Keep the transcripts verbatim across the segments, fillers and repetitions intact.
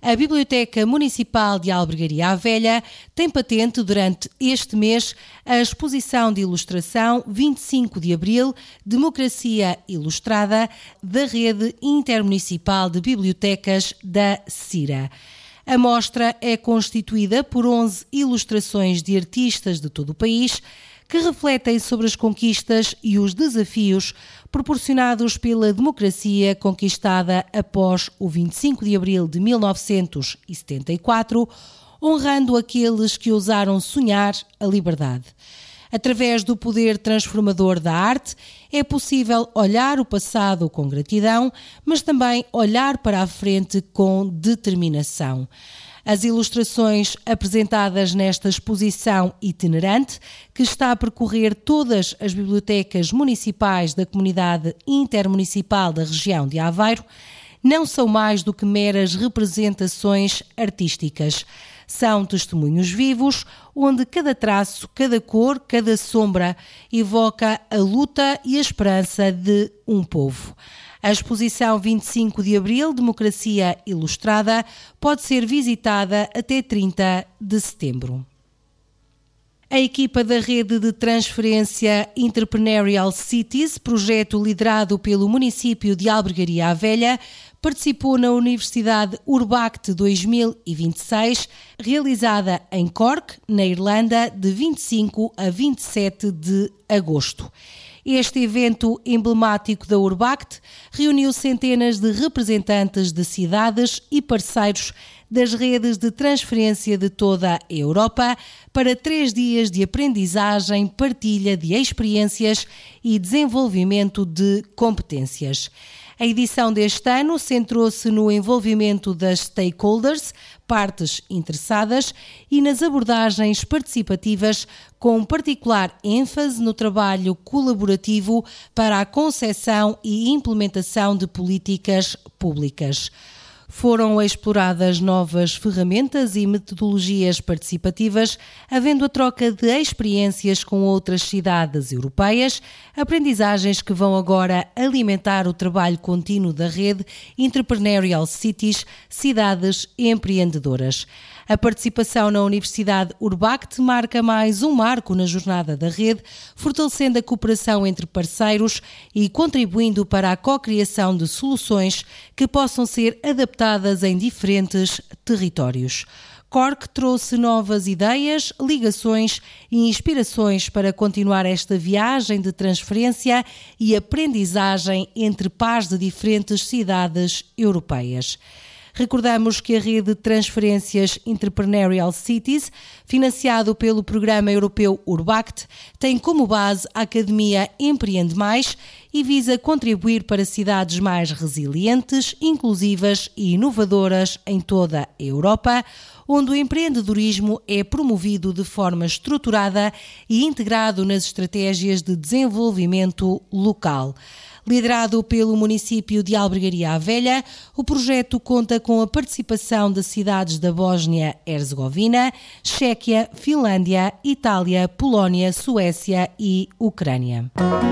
A Biblioteca Municipal de Albergaria à Velha tem patente durante este mês a exposição de ilustração vinte e cinco de abril, Democracia Ilustrada, da Rede Intermunicipal de Bibliotecas da CIRA. A mostra é constituída por onze ilustrações de artistas de todo o país que refletem sobre as conquistas e os desafios proporcionados pela democracia conquistada após o vinte e cinco de abril de mil novecentos e setenta e quatro, honrando aqueles que ousaram sonhar a liberdade. Através do poder transformador da arte, é possível olhar o passado com gratidão, mas também olhar para a frente com determinação. As ilustrações apresentadas nesta exposição itinerante, que está a percorrer todas as bibliotecas municipais da Comunidade Intermunicipal da região de Aveiro, não são mais do que meras representações artísticas. São testemunhos vivos, onde cada traço, cada cor, cada sombra evoca a luta e a esperança de um povo. A exposição vinte e cinco de abril, Democracia Ilustrada, pode ser visitada até trinta de setembro. A equipa da Rede de Transferência Entrepreneurial Cities, projeto liderado pelo município de Albergaria à Velha, participou na Universidade Urbact dois mil e vinte e seis, realizada em Cork, na Irlanda, de vinte e cinco a vinte e sete de agosto. Este evento emblemático da Urbact reuniu centenas de representantes de cidades e parceiros das redes de transferência de toda a Europa para três dias de aprendizagem, partilha de experiências e desenvolvimento de competências. A edição deste ano centrou-se no envolvimento das stakeholders, partes interessadas, e nas abordagens participativas, com particular ênfase no trabalho colaborativo para a concepção e implementação de políticas públicas. Foram exploradas novas ferramentas e metodologias participativas, havendo a troca de experiências com outras cidades europeias, aprendizagens que vão agora alimentar o trabalho contínuo da rede Entrepreneurial Cities, cidades empreendedoras. A participação na Universidade Urbact marca mais um marco na jornada da rede, fortalecendo a cooperação entre parceiros e contribuindo para a cocriação de soluções que possam ser adaptadas em diferentes territórios. Cork trouxe novas ideias, ligações e inspirações para continuar esta viagem de transferência e aprendizagem entre pares de diferentes cidades europeias. Recordamos que a rede de transferências Entrepreneurial Cities, financiado pelo Programa Europeu Urbact, tem como base a Academia Empreende Mais e visa contribuir para cidades mais resilientes, inclusivas e inovadoras em toda a Europa, onde o empreendedorismo é promovido de forma estruturada e integrado nas estratégias de desenvolvimento local. Liderado pelo município de Albergaria à Velha, o projeto conta com a participação de cidades da Bósnia-Herzegovina, Chequia, Finlândia, Itália, Polónia, Suécia e Ucrânia.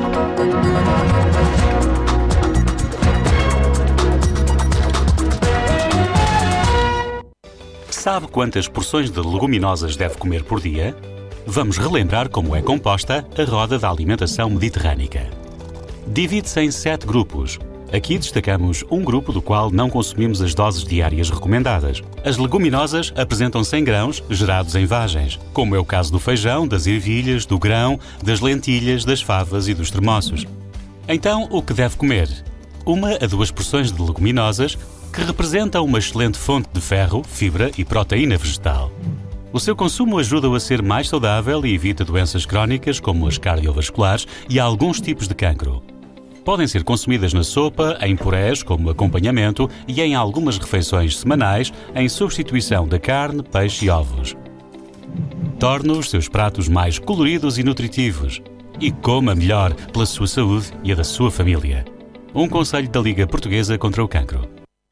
Sabe quantas porções de leguminosas deve comer por dia? Vamos relembrar como é composta a roda da alimentação mediterrânica. Divide-se em sete grupos. Aqui destacamos um grupo do qual não consumimos as doses diárias recomendadas. As leguminosas apresentam cem grãos gerados em vagens, como é o caso do feijão, das ervilhas, do grão, das lentilhas, das favas e dos termossos. Então, o que deve comer? Uma a duas porções de leguminosas, que representam uma excelente fonte de ferro, fibra e proteína vegetal. O seu consumo ajuda-o a ser mais saudável e evita doenças crónicas como as cardiovasculares e alguns tipos de cancro. Podem ser consumidas na sopa, em purés como acompanhamento e em algumas refeições semanais em substituição da carne, peixe e ovos. Torne os seus pratos mais coloridos e nutritivos e coma melhor pela sua saúde e a da sua família. Um conselho da Liga Portuguesa contra o Cancro.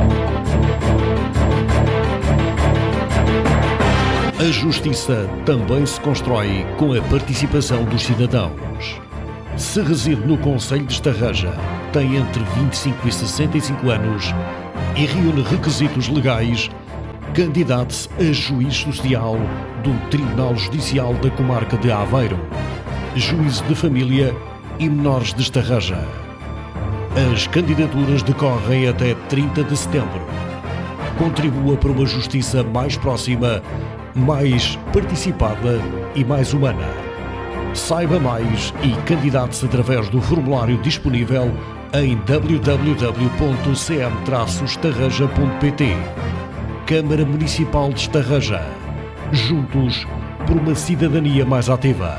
A justiça também se constrói com a participação dos cidadãos. Se reside no concelho de Estarreja, tem entre vinte e cinco e sessenta e cinco anos e reúne requisitos legais, Candidate-se a juiz social do Tribunal Judicial da Comarca de Aveiro, juiz de família e menores de Estarreja. As candidaturas decorrem até trinta de setembro. Contribua para uma justiça mais próxima, mais participada e mais humana. Saiba mais e candidate-se através do formulário disponível em w w w ponto c m traço estarreja ponto p t. Câmara Municipal de Estarreja. Juntos por uma cidadania mais ativa.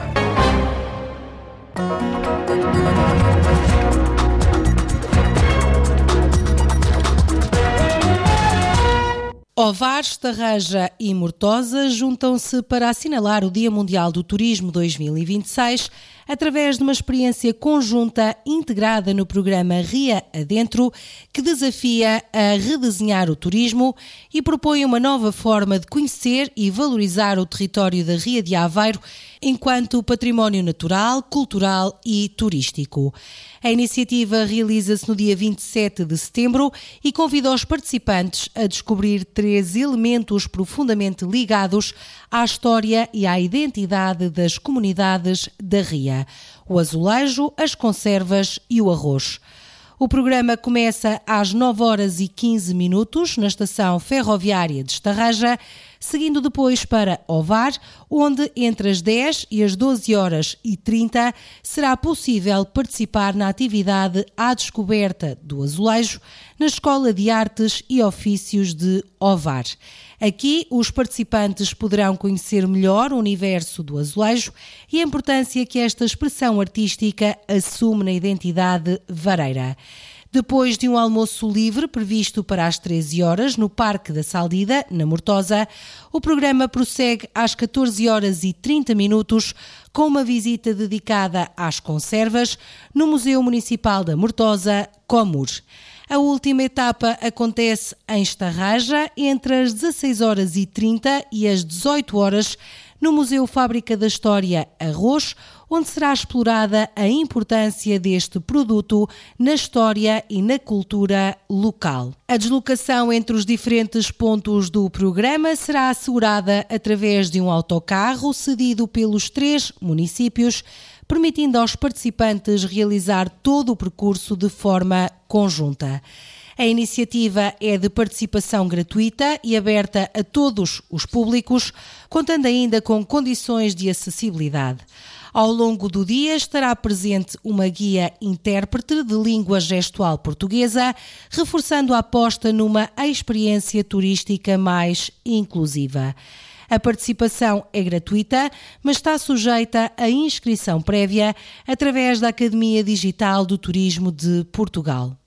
Ovar, Estarreja e Mortosa juntam-se para assinalar o Dia Mundial do Turismo dois mil e vinte e seis através de uma experiência conjunta integrada no programa Ria Adentro, que desafia a redesenhar o turismo e propõe uma nova forma de conhecer e valorizar o território da Ria de Aveiro enquanto património natural, cultural e turístico. A iniciativa realiza-se no dia vinte e sete de setembro e convida os participantes a descobrir três elementos profundamente ligados à história e à identidade das comunidades da Ria: o azulejo, as conservas e o arroz. O programa começa às nove horas e quinze minutos na estação ferroviária de Estarreja, seguindo depois para Ovar, onde entre as dez e as doze horas e trinta será possível participar na atividade à descoberta do azulejo na Escola de Artes e Ofícios de Ovar. Aqui, os participantes poderão conhecer melhor o universo do azulejo e a importância que esta expressão artística assume na identidade vareira. Depois de um almoço livre previsto para as treze horas no Parque da Saldida, na Mortosa, o programa prossegue às catorze horas e trinta minutos com uma visita dedicada às conservas no Museu Municipal da Mortosa, Comur. A última etapa acontece em Estarreja entre as dezasseis horas e trinta e as dezoito horas no Museu Fábrica da História Arroz, onde será explorada a importância deste produto na história e na cultura local. A deslocação entre os diferentes pontos do programa será assegurada através de um autocarro cedido pelos três municípios, permitindo aos participantes realizar todo o percurso de forma conjunta. A iniciativa é de participação gratuita e aberta a todos os públicos, contando ainda com condições de acessibilidade. Ao longo do dia estará presente uma guia intérprete de língua gestual portuguesa, reforçando a aposta numa experiência turística mais inclusiva. A participação é gratuita, mas está sujeita a inscrição prévia através da Academia Digital do Turismo de Portugal.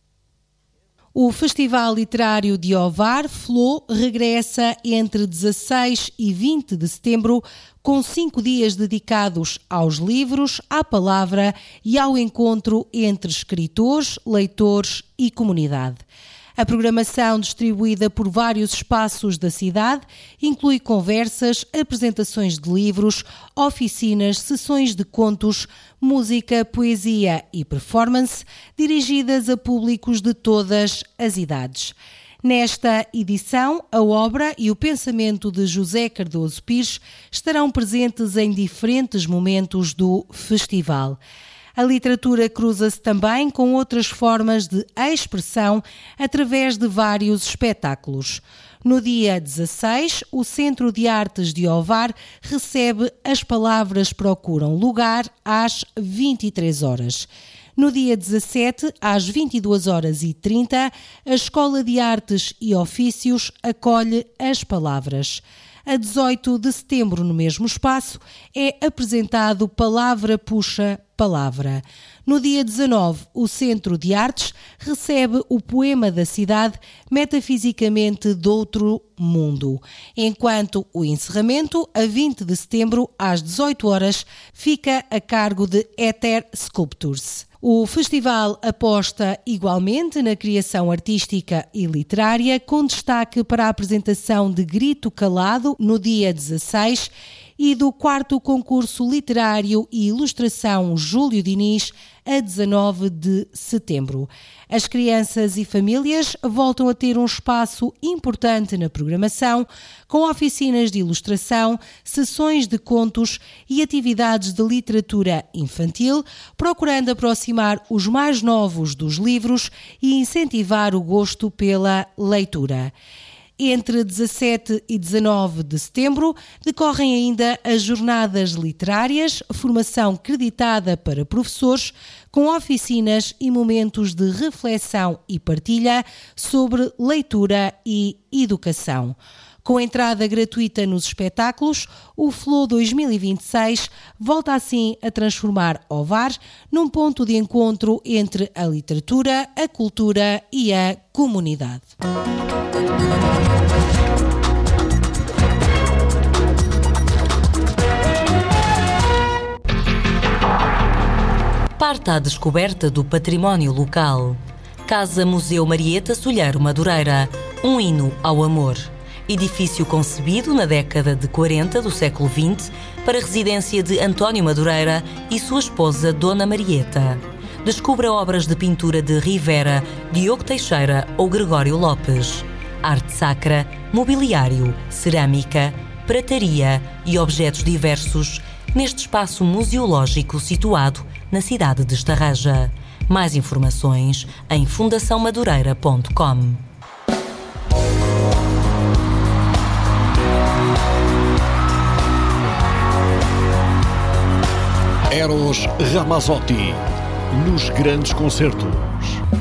O Festival Literário de Ovar, F L O, regressa entre dezasseis e vinte de setembro, com cinco dias dedicados aos livros, à palavra e ao encontro entre escritores, leitores e comunidade. A programação, distribuída por vários espaços da cidade, inclui conversas, apresentações de livros, oficinas, sessões de contos, música, poesia e performance, dirigidas a públicos de todas as idades. Nesta edição, a obra e o pensamento de José Cardoso Pires estarão presentes em diferentes momentos do festival. A literatura cruza-se também com outras formas de expressão através de vários espetáculos. No dia dezasseis, o Centro de Artes de Ovar recebe As Palavras Procuram Lugar às vinte e três horas. No dia dezassete, às vinte e duas horas e trinta, a Escola de Artes e Ofícios acolhe As Palavras. A dezoito de setembro, no mesmo espaço, é apresentado Palavra Puxa Palavra. No dia dezanove, o Centro de Artes recebe o Poema da Cidade, Metafisicamente d'Outro Mundo, enquanto o encerramento, a vinte de setembro, às dezoito horas, fica a cargo de Ether Sculptures. O festival aposta igualmente na criação artística e literária, com destaque para a apresentação de Grito Calado no dia dezasseis e do quarto concurso literário e ilustração Júlio Diniz a dezanove de setembro. As crianças e famílias voltam a ter um espaço importante na programação, com oficinas de ilustração, sessões de contos e atividades de literatura infantil, procurando aproximar os mais novos dos livros e incentivar o gosto pela leitura. Entre dezassete e dezanove de setembro decorrem ainda as jornadas literárias, formação creditada para professores, com oficinas e momentos de reflexão e partilha sobre leitura e educação. Com entrada gratuita nos espetáculos, o Flow dois mil e vinte e seis volta assim a transformar Ovar num ponto de encontro entre a literatura, a cultura e a comunidade. Parte à descoberta do património local. Casa Museu Marieta Solheiro Madureira, um hino ao amor. Edifício concebido na década de quarenta do século vinte para residência de António Madureira e sua esposa Dona Marieta. Descubra obras de pintura de Rivera, Diogo Teixeira ou Gregório Lopes. Arte sacra, mobiliário, cerâmica, prataria e objetos diversos neste espaço museológico situado na cidade de Estarreja. Mais informações em fundação madureira ponto com. Eros Ramazzotti, nos grandes concertos.